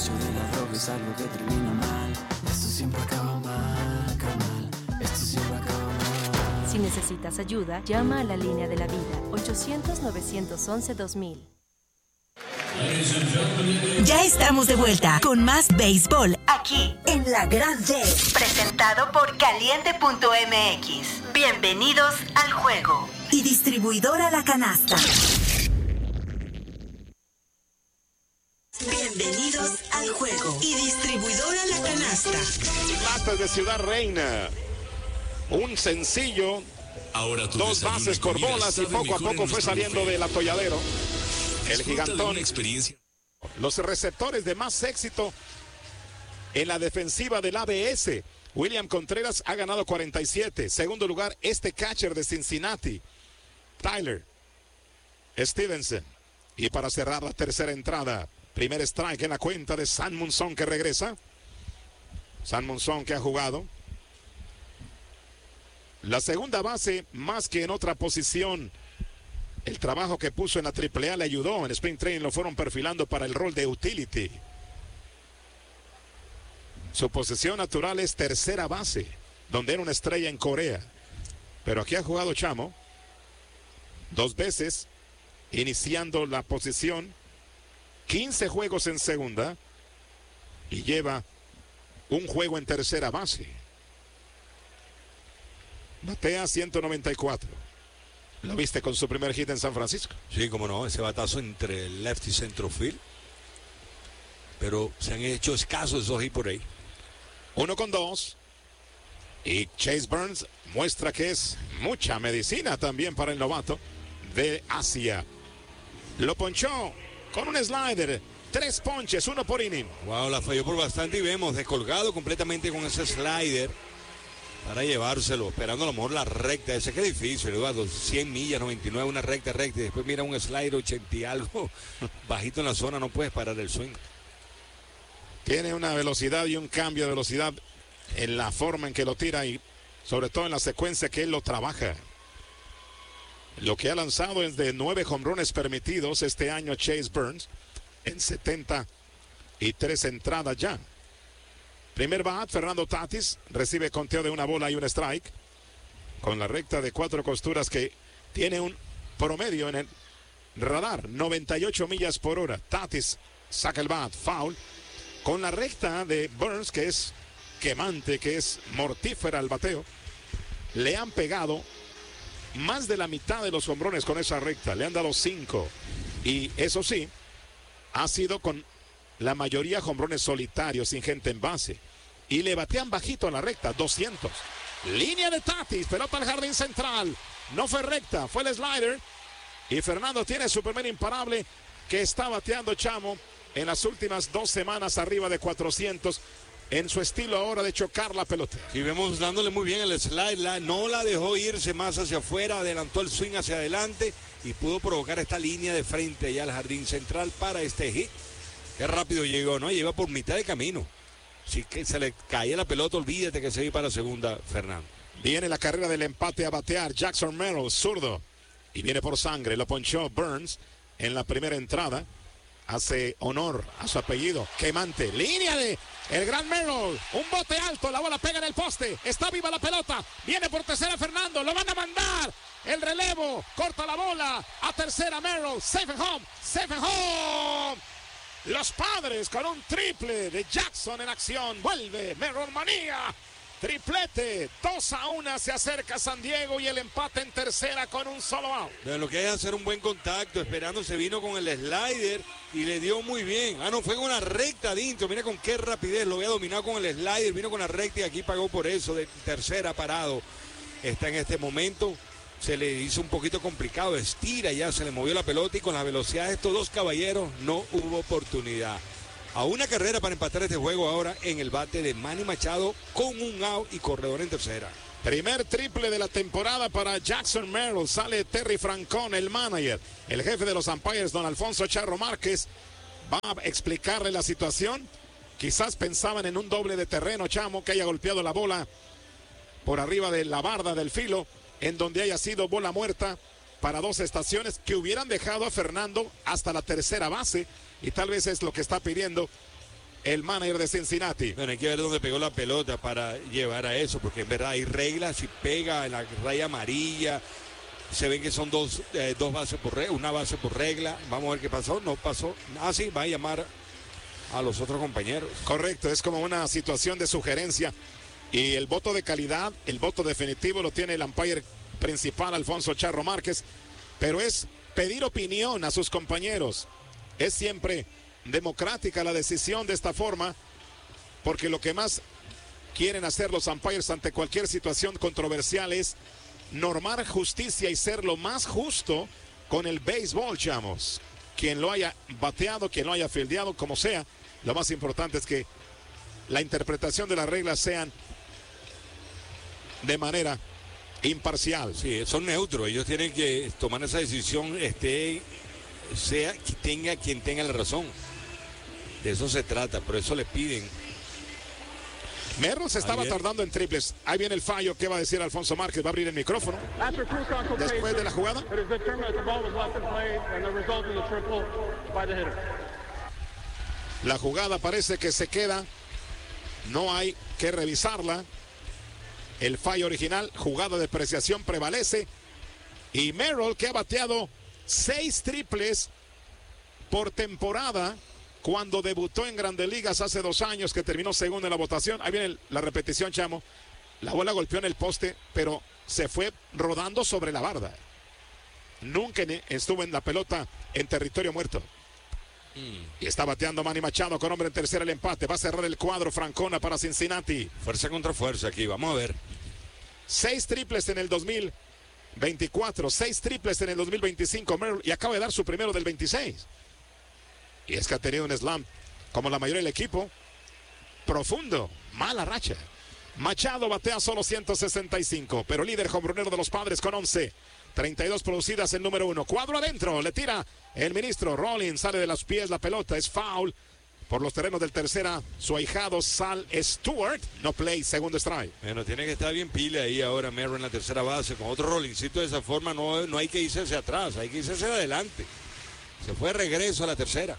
negocio de la droga es algo que termina mal. Esto siempre acaba mal, carnal. Esto siempre acaba mal. Si necesitas ayuda, llama a la línea de la vida, 800-911-2000. Ya estamos de vuelta con más béisbol aquí en La Gran Red, presentado por Caliente.mx. Bienvenidos al juego. Y distribuidora La Canasta. Bienvenidos al juego. Y distribuidora La Canasta. Latas de Ciudad Reina. Un sencillo. Ahora dos bases por bolas y poco a poco fue saliendo del atolladero. El gigantón. Los receptores de más éxito en la defensiva del ABS. William Contreras ha ganado 47. Segundo lugar, este catcher de Cincinnati, Tyler Stevenson. Y para cerrar la tercera entrada, primer strike en la cuenta de Sam Monzón, que regresa. Sam Monzón, que ha jugado la segunda base más que en otra posición. El trabajo que puso en la AAA le ayudó. En Spring Training lo fueron perfilando para el rol de utility. Su posición natural es tercera base, donde era una estrella en Corea. Pero aquí ha jugado Chamo 2 veces, iniciando la posición, 15 juegos en segunda y lleva un juego en tercera base. Batea 194. ¿Lo viste con su primer hit en San Francisco? Sí, como no, ese batazo entre el left y centro field. Pero se han hecho escasos esos hits por ahí. 1-2. Y Chase Burns muestra que es mucha medicina también para el novato de Asia. Lo ponchó con un slider. 3 ponches, 1 por inning. Wow, la falló por bastante y vemos descolgado completamente con ese slider para llevárselo, esperando a lo mejor la recta. Ese que es difícil, Eduardo. 100 millas, 99, una recta, y después mira un slider 80 y algo. Bajito en la zona, no puedes parar el swing. Tiene una velocidad y un cambio de velocidad en la forma en que lo tira y sobre todo en la secuencia que él lo trabaja. Lo que ha lanzado es de 9 jonrones permitidos este año Chase Burns en 73 entradas ya. Primer bat, Fernando Tatis recibe conteo de 1 bola y 1 strike con la recta de 4 costuras que tiene un promedio en el radar, 98 millas por hora. Tatis saca el bat, foul. Con la recta de Burns, que es quemante, que es mortífera al bateo, le han pegado más de la mitad de los hombrones con esa recta. Le han dado 5. Y eso sí, ha sido con la mayoría hombrones solitarios, sin gente en base. Y le batean bajito a la recta, 200. Línea de Tatis, pelota al jardín central. No fue recta, fue el slider. Y Fernando tiene su primer imparable que está bateando Chamo en las últimas 2 semanas arriba de 400 en su estilo ahora de chocar la pelota. Y vemos dándole muy bien el slide, no la dejó irse más hacia afuera, adelantó el swing hacia adelante y pudo provocar esta línea de frente allá al jardín central para este hit. Qué rápido llegó, ¿no? Lleva por mitad de camino. Si que se le caía la pelota, olvídate que se iba para segunda, Fernando. Viene la carrera del empate a batear Jackson Merrill, zurdo. Y viene por sangre, lo ponchó Burns en la primera entrada. Hace honor a su apellido, quemante. Línea de el gran Merrill. Un bote alto, la bola pega en el poste. Está viva la pelota. Viene por tercera Fernando. Lo van a mandar. El relevo. Corta la bola. A tercera Merrill. Safe and home. Safe and home. Los Padres con un triple de Jackson en acción. Vuelve Merrill manía. Triplete, 2-1, se acerca San Diego y el empate en tercera con un solo out. Pero lo que hay es hacer un buen contacto, esperando, se vino con el slider y le dio muy bien. No, fue con una recta adentro, mira con qué rapidez, lo había dominado con el slider, vino con la recta y aquí pagó por eso, de tercera parado. Está en este momento, se le hizo un poquito complicado, estira ya, se le movió la pelota y con la velocidad de estos 2 caballeros no hubo oportunidad. A una carrera para empatar este juego ahora en el bate de Manny Machado con un out y corredor en tercera. Primer triple de la temporada para Jackson Merrill. Sale Terry Francón, el manager. El jefe de los umpires, don Alfonso Charro Márquez, va a explicarle la situación. Quizás pensaban en un doble de terreno, Chamo, que haya golpeado la bola por arriba de la barda del filo, en donde haya sido bola muerta para 2 estaciones que hubieran dejado a Fernando hasta la tercera base. Y tal vez es lo que está pidiendo el manager de Cincinnati. Bueno, hay que ver dónde pegó la pelota para llevar a eso, porque en verdad hay reglas, si pega en la raya amarilla, se ven que son dos bases por regla, una base por regla. Vamos a ver qué pasó, no pasó. Sí, va a llamar a los otros compañeros. Correcto, es como una situación de sugerencia. Y el voto de calidad, el voto definitivo lo tiene el umpire principal, Alfonso Charro Márquez, pero es pedir opinión a sus compañeros. Es siempre democrática la decisión de esta forma, porque lo que más quieren hacer los umpires ante cualquier situación controversial es normar justicia y ser lo más justo con el béisbol, chamos. Quien lo haya bateado, quien lo haya fildeado, como sea, lo más importante es que la interpretación de las reglas sean de manera imparcial. Sí, son neutros, ellos tienen que tomar esa decisión, sea quien tenga la razón. De eso se trata, por eso le piden. Merrill se estaba tardando en triples. Ahí viene el fallo. ¿Qué va a decir Alfonso Márquez? Va a abrir el micrófono después de la jugada. La jugada parece que se queda. No hay que revisarla. El fallo original, jugada de apreciación, prevalece. Y Merrill, que ha bateado 6 triples por temporada cuando debutó en Grandes Ligas hace 2 años, que terminó segundo en la votación. Ahí viene la repetición, chamo. La bola golpeó en el poste, pero se fue rodando sobre la barda. Nunca estuvo en la pelota en territorio muerto. Y está bateando Manny Machado con hombre en tercera, el empate. Va a cerrar el cuadro Francona para Cincinnati. Fuerza contra fuerza aquí, vamos a ver. 6 triples en el 2024, 6 triples en el 2025, Merrill, y acaba de dar su primero del 26. Y es que ha tenido un slam, como la mayoría del equipo, profundo, mala racha. Machado batea solo 165, pero líder jonronero de los Padres con 11. 32 producidas en número 1. Cuadro adentro, le tira el ministro. Rollins sale de los pies la pelota, es foul. Por los terrenos del tercera, su ahijado Sal Stewart. No play, segundo strike. Bueno, tiene que estar bien pila ahí ahora Merrill en la tercera base. Con otro Rollincito de esa forma no hay que irse hacia atrás, hay que irse hacia adelante. Se fue de regreso a la tercera.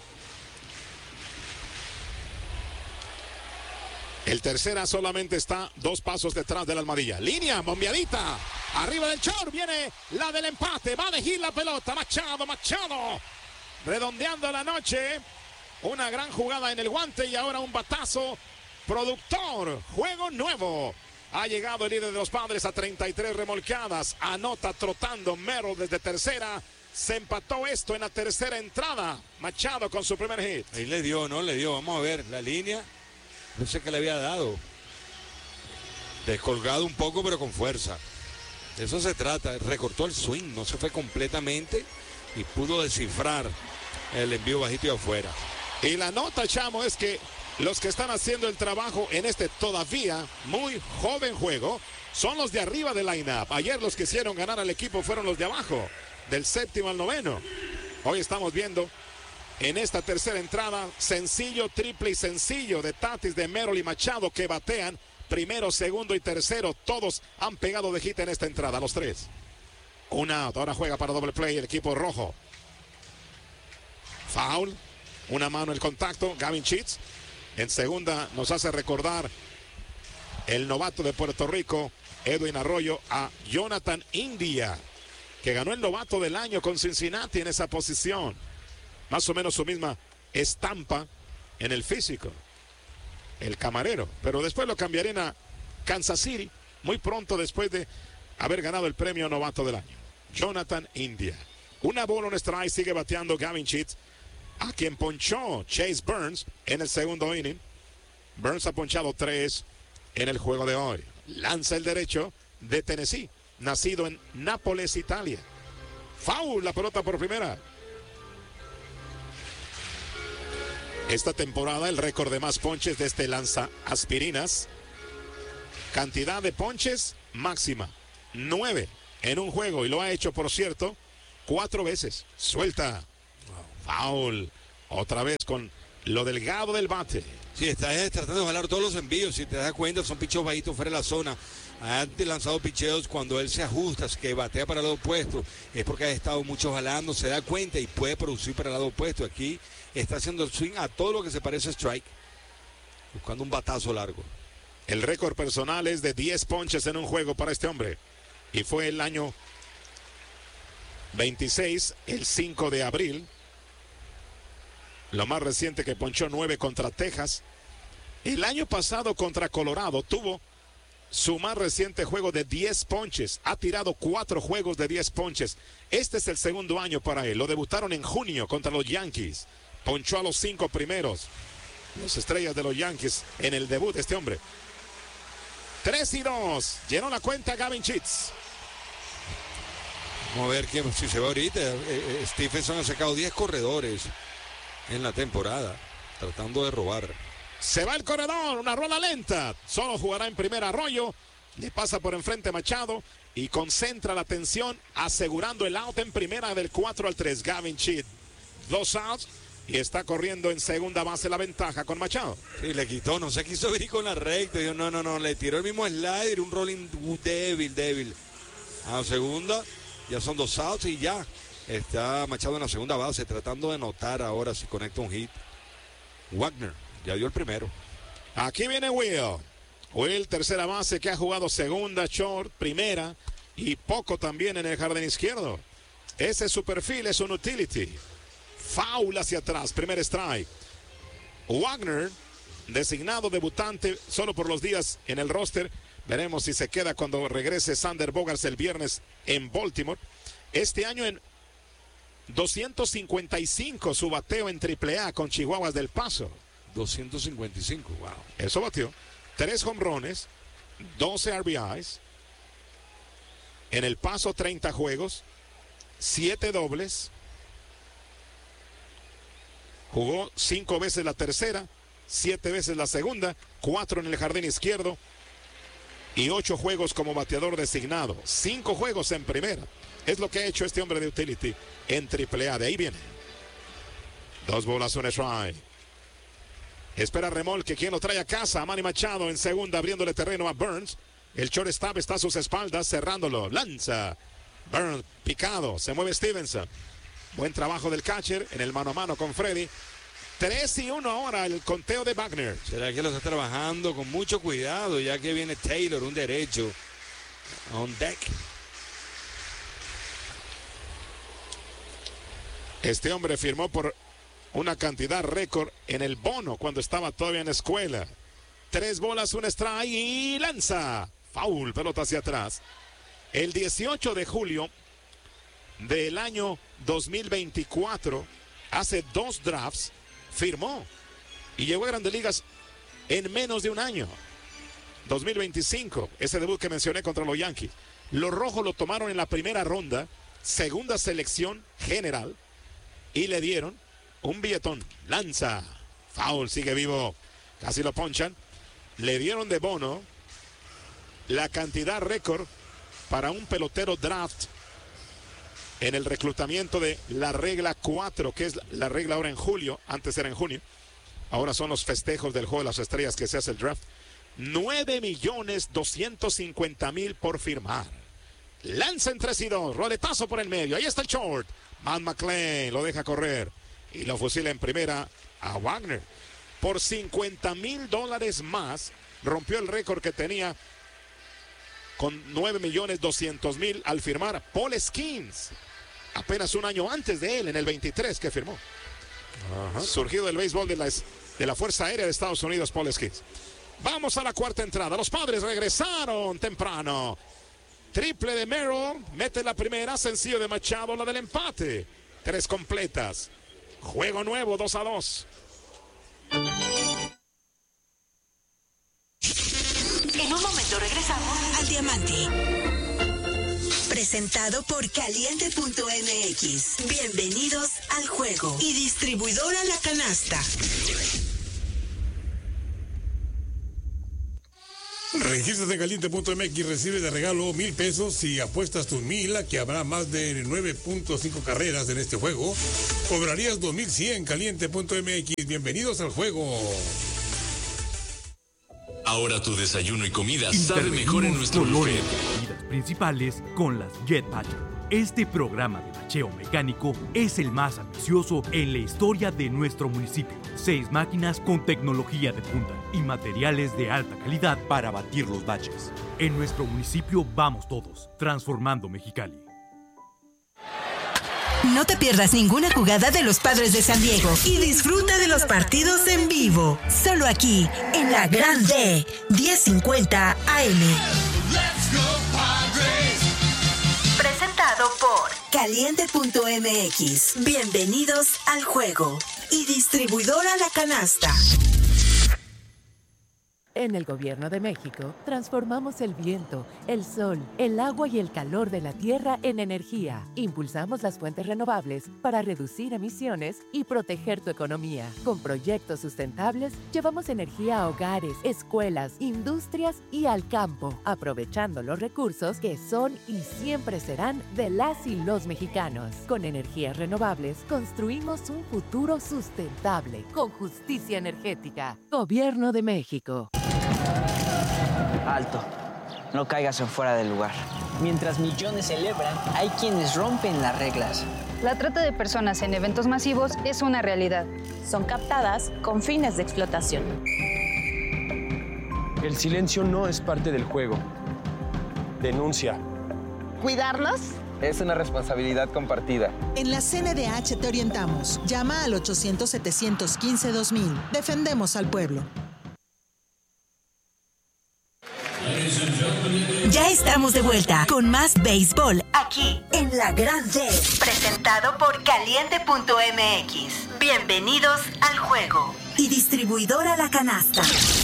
El tercera solamente está 2 pasos detrás de la almohadilla. Línea, bombeadita. Arriba del short viene la del empate. Va a elegir la pelota. Machado. Redondeando la noche. Una gran jugada en el guante y ahora un batazo. Productor. Juego nuevo. Ha llegado el líder de los Padres a 33 remolcadas. Anota trotando Merrill desde tercera. Se empató esto en la tercera entrada. Machado con su primer hit. Ahí le dio. Vamos a ver la línea. No sé qué le había dado. Descolgado un poco, pero con fuerza. De eso se trata. Recortó el swing, no se fue completamente y pudo descifrar el envío bajito y afuera. Y la nota, chamo, es que los que están haciendo el trabajo en este todavía muy joven juego son los de arriba del line-up. Ayer los que hicieron ganar al equipo fueron los de abajo, del 7º al 9º. Hoy estamos viendo en esta tercera entrada, sencillo, triple y sencillo de Tatis, de Merrill y Machado, que batean primero, segundo y tercero. Todos han pegado de hit en esta entrada, los 3. Un out, ahora juega para doble play el equipo rojo. Foul, una mano el contacto, Gavin Sheets. En segunda nos hace recordar el novato de Puerto Rico, Edwin Arroyo, a Jonathan India, que ganó el novato del año con Cincinnati en esa posición. Más o menos su misma estampa en el físico, el camarero. Pero después lo cambiarían a Kansas City, muy pronto después de haber ganado el premio novato del año. Jonathan India. Una bola, un strike, sigue bateando Gavin Sheets, a quien ponchó Chase Burns en el segundo inning. Burns ha ponchado 3 en el juego de hoy. Lanza el derecho de Tennessee, nacido en Nápoles, Italia. Foul, la pelota por primera. Esta temporada el récord de más ponches de este lanza aspirinas. Cantidad de ponches máxima, 9 en un juego. Y lo ha hecho, por cierto, 4 veces. Suelta. Foul. Otra vez con lo delgado del bate. Sí, está tratando de jalar todos los envíos. Si te das cuenta, son picheos bajitos fuera de la zona. Ha lanzado picheos cuando él se ajusta, que batea para el lado opuesto. Es porque ha estado mucho jalando, se da cuenta y puede producir para el lado opuesto. Aquí está haciendo el swing a todo lo que se parece a strike. Buscando un batazo largo. El récord personal es de 10 ponches en un juego para este hombre. Y fue el año 26, el 5 de abril. Lo más reciente que ponchó 9 contra Texas. El año pasado contra Colorado tuvo su más reciente juego de 10 ponches. Ha tirado 4 juegos de 10 ponches. Este es el segundo año para él. Lo debutaron en junio contra los Yankees. Ponchó a los 5 primeros. Las estrellas de los Yankees en el debut de este hombre. 3-2. Llenó la cuenta Gavin Sheets. Vamos a ver si se va ahorita. Stephenson ha sacado 10 corredores en la temporada, tratando de robar. Se va el corredor, una rola lenta. Solo jugará en primera Arroyo. Le pasa por enfrente Machado y concentra la atención asegurando el out en primera del 4-3. Gavin Sheets, 2 outs y está corriendo en segunda base la ventaja con Machado. Sí, le quitó, no se quiso ir con la recta. Dijo, no, le tiró el mismo slider, un rolling débil. A segunda, ya son 2 outs y ya. Está Machado en la segunda base tratando de notar ahora si conecta un hit. Wagner ya dio el primero. Aquí viene Will, tercera base que ha jugado segunda, short, primera y poco también en el jardín izquierdo. Ese es su perfil, es un utility. Foul hacia atrás, primer strike. Wagner, designado debutante solo por los días en el roster. Veremos si se queda cuando regrese Sander Bogaerts el viernes en Baltimore. Este año en 255 su bateo en AAA con Chihuahuas del Paso. 255, wow. Eso batió. 3 jonrones, 12 RBIs. En el Paso 30 juegos, 7 dobles. Jugó 5 veces la tercera, 7 veces la segunda, 4 en el jardín izquierdo y 8 juegos como bateador designado. 5 juegos en primera. Es lo que ha hecho este hombre de utility en AAA. De ahí viene. 2 bolas, 1 strike. Espera remolque. ¿Quién lo trae a casa? Manny Machado en segunda, abriéndole terreno a Burns. El shortstop está a sus espaldas, cerrándolo. Lanza. Burns picado. Se mueve Stevenson. Buen trabajo del catcher en el mano a mano con Freddy. 3-1 ahora el conteo de Wagner. ¿Será que lo está trabajando con mucho cuidado ya que viene Taylor, un derecho, on deck? Este hombre firmó por una cantidad récord en el bono cuando estaba todavía en escuela. 3 bolas, 1 strike y lanza. Foul, pelota hacia atrás. El 18 de julio del año 2024, hace 2 drafts, firmó y llegó a Grandes Ligas en menos de un año. 2025, ese debut que mencioné contra los Yankees. Los rojos lo tomaron en la primera ronda, segunda selección general, y le dieron un billetón. Lanza. Foul, sigue vivo. Casi lo ponchan. Le dieron de bono la cantidad récord para un pelotero draft en el reclutamiento de la regla 4, que es la regla ahora en julio. Antes era en junio. Ahora son los festejos del juego de las estrellas que se hace el draft. 9,250,000 por firmar. Lanza en 3-2. Roletazo por el medio. Ahí está el short. Matt McLain lo deja correr y lo fusila en primera a Wagner. Por $50,000 más rompió el récord que tenía con 9,200,000 al firmar Paul Skeens. Apenas un año antes de él, en el 23 que firmó. Surgido del béisbol de la Fuerza Aérea de Estados Unidos, Paul Skeens. Vamos a la cuarta entrada. Los Padres regresaron temprano. Triple de Merrill, mete la primera, sencillo de Machado, la del empate. 3 completas. Juego nuevo, 2-2. En un momento regresamos al Diamante. Presentado por Caliente.mx. Bienvenidos al juego. Y distribuidora La Canasta. Regístrate en Caliente.mx y recibe de regalo 1,000 pesos si apuestas tus 1,000 a que habrá más de 9.5 carreras en este juego. Cobrarías 2,100. Caliente.mx. Bienvenidos al juego. Ahora tu desayuno y comida sabe mejor en nuestro buffet. Medidas principales con las Jet Bacheo. Este programa de bacheo mecánico es el más ambicioso en la historia de nuestro municipio. 6 máquinas con tecnología de punta y materiales de alta calidad para batir los baches. En nuestro municipio vamos todos, transformando Mexicali. No te pierdas ninguna jugada de los Padres de San Diego y disfruta de los partidos en vivo. Solo aquí, en la Gran D, 1050 AM. Presentado por Caliente.mx. Bienvenidos al juego. Y distribuidora La Canasta. En el Gobierno de México, transformamos el viento, el sol, el agua y el calor de la tierra en energía. Impulsamos las fuentes renovables para reducir emisiones y proteger tu economía. Con proyectos sustentables, llevamos energía a hogares, escuelas, industrias y al campo, aprovechando los recursos que son y siempre serán de las y los mexicanos. Con energías renovables, construimos un futuro sustentable, con justicia energética. Gobierno de México. Alto, no caigas en fuera del lugar. Mientras millones celebran, hay quienes rompen las reglas. La trata de personas en eventos masivos es una realidad. Son captadas con fines de explotación. El silencio no es parte del juego. Denuncia. ¿Cuidarlos? Es una responsabilidad compartida. En la CNDH te orientamos. Llama al 800-715-2000. Defendemos al pueblo. Ya estamos de vuelta con más béisbol aquí en La Gran D. Presentado por Caliente.mx. Bienvenidos al juego. Y distribuidora La Canasta.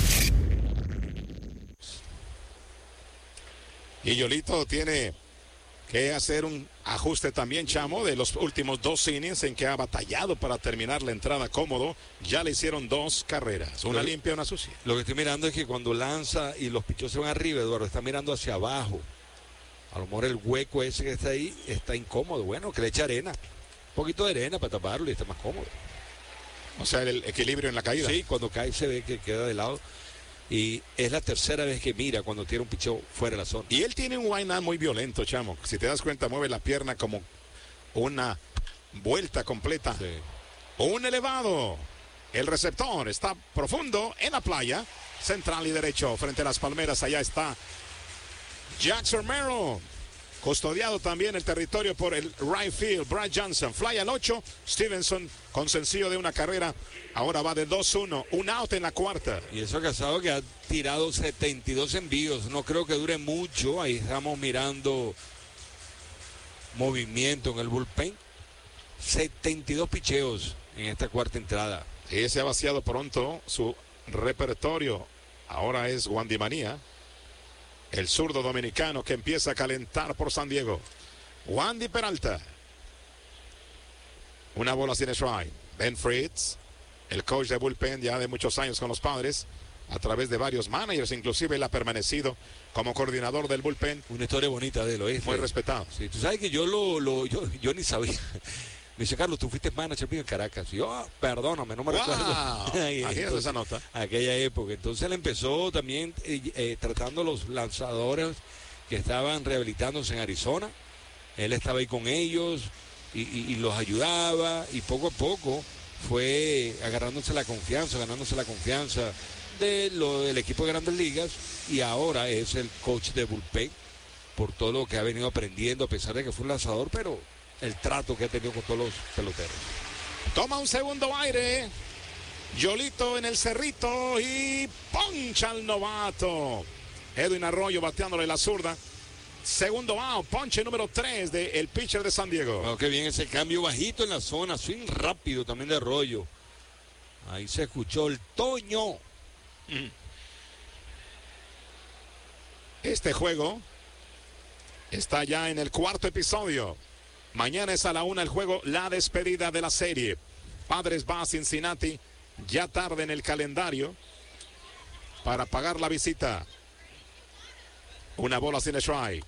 Y Yolito tiene que hacer un ajuste también, Chamo, de los últimos 2 innings en que ha batallado para terminar la entrada cómodo. Ya le hicieron 2 carreras, una limpia y una sucia. Lo que estoy mirando es que cuando lanza y los pichos se van arriba, Eduardo, está mirando hacia abajo. A lo mejor el hueco ese que está ahí está incómodo. Bueno, que le eche arena. Un poquito de arena para taparlo y está más cómodo. O sea, el equilibrio en la caída. Sí, cuando cae se ve que queda de lado. Y es la tercera vez que mira cuando tiene un picheo fuera de la zona. Y él tiene un wind-up muy violento, Chamo. Si te das cuenta, mueve la pierna como una vuelta completa. Sí. Un elevado. El receptor está profundo en la playa. Central y derecho frente a las palmeras. Allá está Jackson Merrill. Custodiado también el territorio por el right field. Brad Johnson. Fly al 8. Stevenson con sencillo de una carrera. Ahora va de 2-1. Un out en la cuarta. Y eso Casado que ha tirado 72 envíos. No creo que dure mucho. Ahí estamos mirando movimiento en el bullpen. 72 picheos en esta cuarta entrada. Y se ha vaciado pronto su repertorio. Ahora es Wandy Manía. El zurdo dominicano que empieza a calentar por San Diego. Wandy Peralta. Una bola sin strike. Ben Fritz, el coach de bullpen ya de muchos años con los Padres, a través de varios managers, inclusive él ha permanecido como coordinador del bullpen. Una historia bonita de él, ¿oíste? Muy respetado. Sí, tú sabes que yo ni sabía. Me dice, Carlos, tú fuiste manager en Caracas. Y yo, perdóname, no me recuerdo. Imagínate esa nota. Aquella época. Entonces él empezó también tratando los lanzadores que estaban rehabilitándose en Arizona. Él estaba ahí con ellos y los ayudaba. Y poco a poco fue ganándose la confianza del equipo de Grandes Ligas. Y ahora es el coach de bullpen por todo lo que ha venido aprendiendo, a pesar de que fue un lanzador, pero el trato que ha tenido con todos los peloteros. Toma un segundo aire. Yolito en el cerrito y poncha al novato. Edwin Arroyo bateándole la zurda. Segundo out, ponche número 3 del pitcher de San Diego. Oh, qué bien ese cambio bajito en la zona, swing rápido también de Arroyo. Ahí se escuchó el Toño. Este juego está ya en el 4º episodio. Mañana es a la 1 el juego, la despedida de la serie. Padres va a Cincinnati, ya tarde en el calendario, para pagar la visita. Una bola sin strike.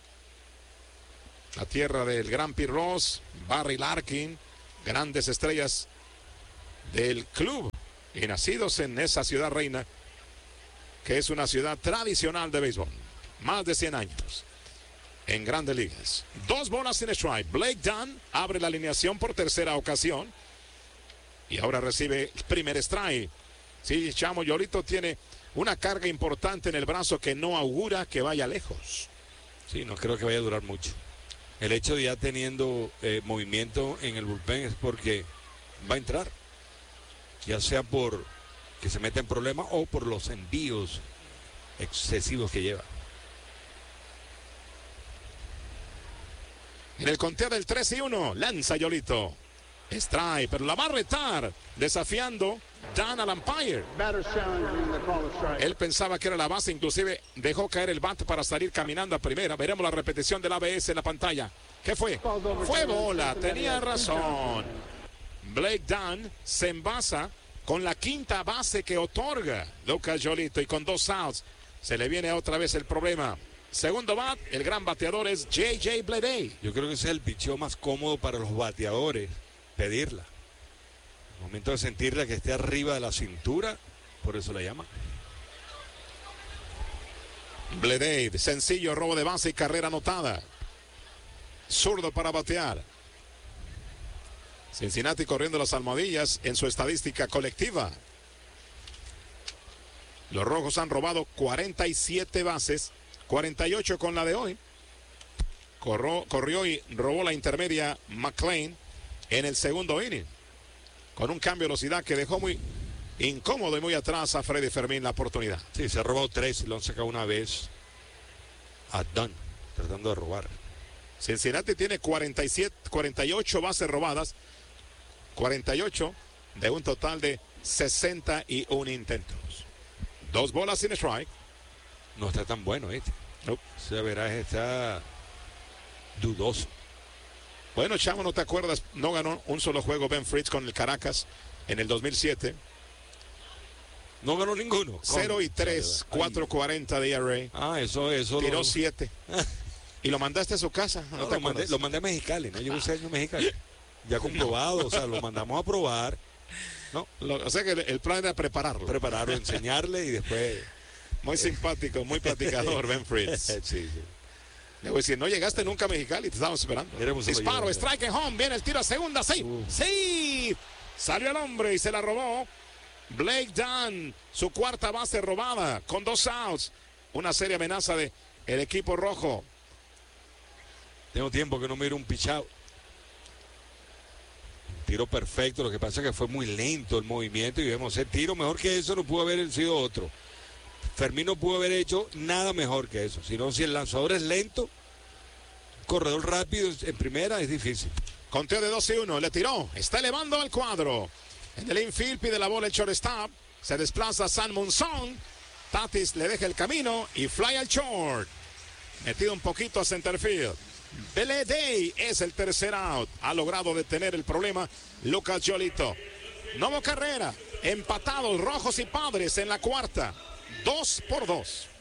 La tierra del gran Pete Rose, Barry Larkin, grandes estrellas del club y nacidos en esa ciudad reina. que es una ciudad tradicional de béisbol. Más de 100 años en Grandes Ligas. 2 bolas sin strike. Blake Dunn abre la alineación por tercera ocasión. Y ahora recibe el primer strike. Sí, Chamo, Yolito tiene una carga importante en el brazo que no augura que vaya lejos. Sí, no creo que vaya a durar mucho. El hecho de ya teniendo movimiento en el bullpen es porque va a entrar. Ya sea por que se meta en problemas o por los envíos excesivos que lleva. En el conteo del 3-1, lanza Yolito. Strike, pero la va a retar, desafiando Dan al umpire. Él pensaba que era la base, inclusive dejó caer el bat para salir caminando a primera. Veremos la repetición del ABS en la pantalla. ¿Qué fue? Fue bola, tenía razón. Blake Dunn se envasa con la quinta base que otorga Lucas Yolito, y con 2 outs se le viene otra vez el problema. Segundo bat, el gran bateador es J.J. Bleday. Yo creo que ese es el picheo más cómodo para los bateadores, pedirla. El momento de sentirla que esté arriba de la cintura, por eso la llama. Bleday, sencillo robo de base y carrera anotada. Zurdo para batear. Cincinnati corriendo las almohadillas en su estadística colectiva. Los rojos han robado 47 bases, 48 con la de hoy. Corrió y robó la intermedia McLean en el segundo inning, con un cambio de velocidad que dejó muy incómodo y muy atrás a Freddy Fermín la oportunidad. Sí, se ha robado 3 y lo han sacado una vez a Dunn, tratando de robar. Cincinnati tiene 48 bases robadas, 48 de un total de 61 intentos. 2 bolas sin strike. No está tan bueno este. Nope. Ese averaje está dudoso. Bueno, Chamo, ¿no te acuerdas? No ganó un solo juego Ben Fritz con el Caracas en el 2007. No ganó ninguno. 0-3, 4.40 de ERA. Ah, eso. Tiró 7. ¿Y lo mandaste a su casa? No, lo mandé a Mexicali, ¿no? Llevo 6 años en Mexicali. Ya comprobado, o sea, lo mandamos a probar. No, o sea que el plan era prepararlo. Prepararlo, enseñarle y después... Muy simpático, muy platicador Ben Fritz. Sí. Le voy a decir, no llegaste nunca a Mexicali, te estábamos esperando. Disparo, strike and home, viene el tiro a segunda, sí. Salió el hombre y se la robó. Blake Dunn, su cuarta base robada, con 2 outs. Una seria amenaza de el equipo rojo. Tengo tiempo que no miro un pichado. Tiro perfecto, lo que pasa es que fue muy lento el movimiento y vemos el tiro mejor que eso no pudo haber sido otro. Fermín no pudo haber hecho nada mejor que eso, sino si el lanzador es lento, corredor rápido en primera es difícil. Conteo de 2-1, le tiró, está elevando al cuadro. En el infield pide la bola el shortstop, se desplaza San Monzón, Tatis le deja el camino y fly al short. Metido un poquito a center field. Bleday es el tercer out. Ha logrado detener el problema Lucas Yolito. No hubo carrera. Empatados Rojos y Padres en la cuarta. 2-2.